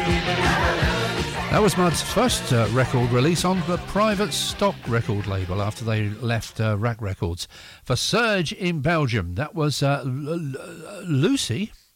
That was Mud's first record release on the Private Stock record label after they left Rack Records. For Serge in Belgium, that was Lucy.